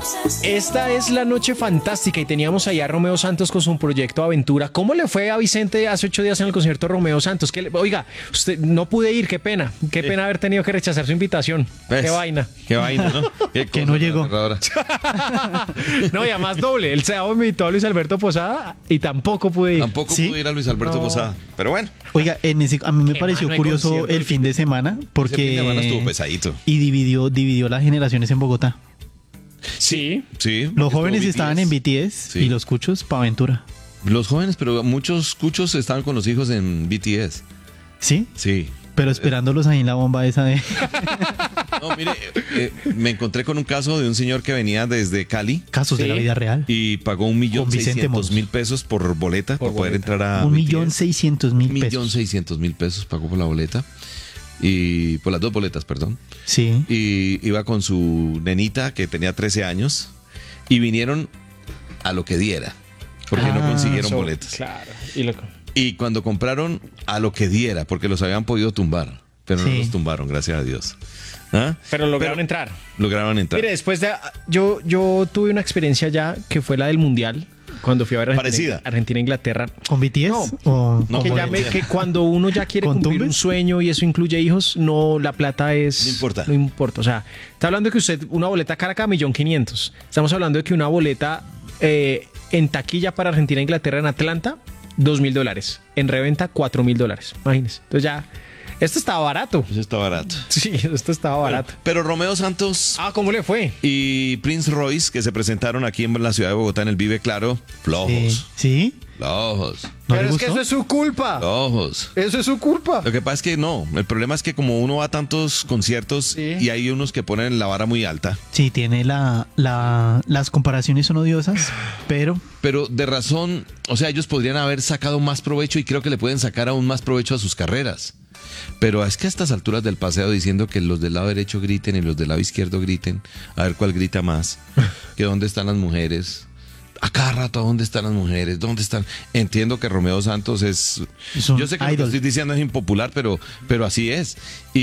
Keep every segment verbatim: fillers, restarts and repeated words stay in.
Esta es la noche fantástica y teníamos allá a Romeo Santos con su proyecto Aventura. ¿Cómo le fue a Vicente hace ocho días en el concierto de Romeo Santos? ¿Qué le- Oiga, usted no pude ir, qué pena. Qué pena haber tenido que rechazar su invitación. ¿Ves? Qué vaina. Qué vaina, ¿no? Qué Que cosa no llegó. aterradora. No, y además doble. El sábado me invitó a Luis Alberto Posada y tampoco pude ir. Tampoco ¿Sí? pude ir a Luis Alberto No. Posada. Pero bueno, Oiga, en ese, a mí me Qué pareció mano de curioso concierto el fin de semana porque ese fin de semana estuvo pesadito. y dividió dividió las generaciones en Bogotá. Sí. Sí. Los estuvo jóvenes B T S. estaban en B T S Sí. y los cuchos pa' Aventura. Los jóvenes, pero muchos cuchos estaban con los hijos en B T S. ¿Sí? Sí. Pero esperándolos ahí en la bomba esa de... No, mire, eh, me encontré con un caso de un señor que venía desde Cali Casos de Sí. la vida real. y pagó un millón Con Vicente seiscientos Moss. mil pesos por boleta Por para poder boleta. entrar a Un B T millón S. seiscientos mil Un millón pesos. seiscientos mil pesos pagó por la boleta. Y por las dos boletas, perdón. Sí. Y iba con su nenita que tenía trece años y vinieron a lo que diera, porque no Ah, consiguieron So- boletas. Claro. Y lo- Y cuando compraron, a lo que diera, porque los habían podido tumbar, pero no Sí. los tumbaron, gracias a Dios. ¿Ah? Pero lograron Pero entrar. Lograron entrar. Mire, después de... Yo, yo tuve una experiencia ya que fue la del Mundial, cuando fui a ver Argentina, Parecida. Argentina Inglaterra. ¿Con B T S? No. ¿O No, que, con ya me- Valencia. que cuando uno ya quiere ¿Con cumplir Tumbes? un sueño y eso incluye hijos, no, la plata es... No importa. No importa. O sea, está hablando de que usted, una boleta cara cada millón quinientos. Estamos hablando de que una boleta eh, en taquilla para Argentina e Inglaterra en Atlanta, dos mil dólares. En reventa, cuatro mil dólares. Imagínense. Entonces ya, esto estaba barato. Eso está barato. Sí, esto estaba barato. Pero Romeo Santos Ah, ¿cómo le fue? y Prince Royce, que se presentaron aquí en la ciudad de Bogotá en el Vive Claro, flojos, Sí. ¿Sí? flojos, ¿No le gustó? es su culpa. flojos. Eso es su culpa. Lo que pasa es que no, el problema es que como uno va a tantos conciertos Sí. y hay unos que ponen la vara muy alta, Sí, tiene la, la... Las comparaciones son odiosas, pero... pero de razón, o sea, ellos podrían haber sacado más provecho y creo que le pueden sacar aún más provecho a sus carreras. Pero es que a estas alturas del paseo diciendo que los del lado derecho griten y los del lado izquierdo griten, a ver cuál grita más, que dónde están las mujeres. A cada rato, ¿dónde están las mujeres? ¿Dónde están? Entiendo que Romeo Santos es... Es un Yo sé que lo que idol. estoy diciendo es impopular, pero, pero así es.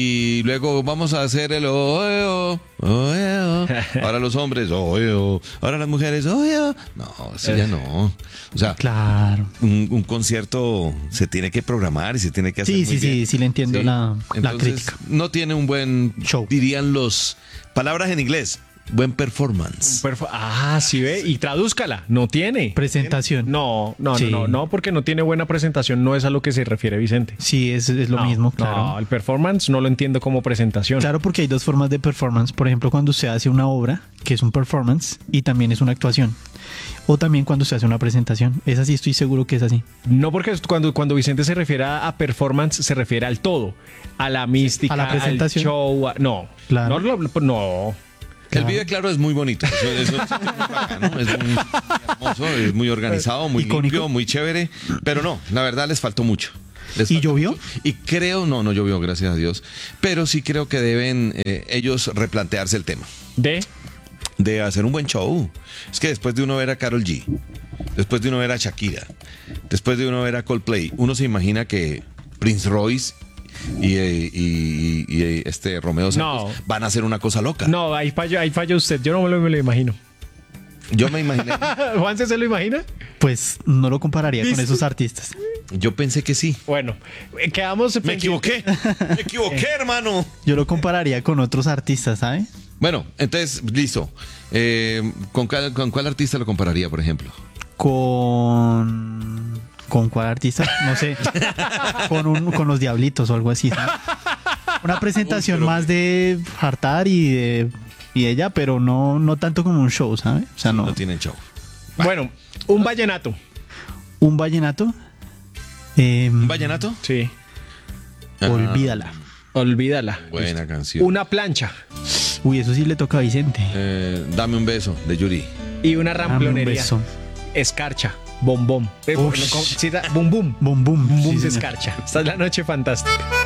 Y luego vamos a hacer el oeo, oeo. Ahora los hombres, oeo. Ahora las mujeres, oeo. No, eso ya no. O sea, Claro. un, un concierto se tiene que programar y se tiene que hacer Sí, muy sí, sí, bien. sí le entiendo la- la Entonces, crítica. no tiene un buen Show. dirían los palabras en inglés, buen performance. Perfo- Ah, sí ve. Y tradúzcala. No tiene. Presentación. No, no, Sí. no, no, no, porque no tiene buena presentación. No es a lo que se refiere Vicente. Sí, es, es lo No, mismo, No, claro. el performance no lo entiendo como presentación. Claro, porque hay dos formas de performance. Por ejemplo, cuando se hace una obra, que es un performance, y también es una actuación. O también cuando se hace una presentación. Esa sí estoy seguro que es así. No, porque cuando, cuando Vicente se refiere a performance, se refiere al todo. A la mística, a la presentación. al show. a- no. Claro. No, no, no. El Vive Claro es muy bonito. Eso, eso es muy bacano, es muy hermoso, es muy organizado, muy Icónico. limpio, muy chévere. Pero no, la verdad les faltó mucho. Les ¿Y faltó llovió? mucho. Y creo, no, no llovió, gracias a Dios. Pero sí creo que deben eh, ellos replantearse el tema De. de hacer un buen show. Es que después de uno ver a Karol G, después de uno ver a Shakira, después de uno ver a Coldplay, uno se imagina que Prince Royce y, eh, y- y- y, este Romeo Santos No. van a hacer una cosa loca. No, ahí falló, ahí falló usted. Yo no me lo, me lo imagino. Yo me imaginé, ¿Juanse se lo imagina? Pues no lo compararía con ¿Viste? esos artistas. yo pensé que sí. Bueno, eh, quedamos. Me equivoqué, me equivoqué, hermano. Yo lo compararía con otros artistas, ¿sabe? Bueno, entonces, listo. Eh, ¿con, cuál, ¿Con cuál artista lo compararía, por ejemplo? Con... ¿Con cuál artista? No sé. con, un, con los Diablitos o algo así. ¿sabe? Una presentación Uy, pero- más de hartar y de... Y ella, pero no, no tanto como un show, ¿sabe? O sea, no. No tienen show. Bueno, un vallenato. Un vallenato. eh, ¿Un vallenato? Sí. Olvídala. Olvídala. Buena canción. Una plancha Uy, eso sí le toca a Vicente. Eh, Dame un beso, de Yuri. y una Dame un ramplonería. beso. Escarcha. Bombón. Eh, Ush. no, ¿cómo? Sí, da- Bum bum. Bum, bum. Bum bum Sí, se señor. escarcha. Esta es la noche fantástica.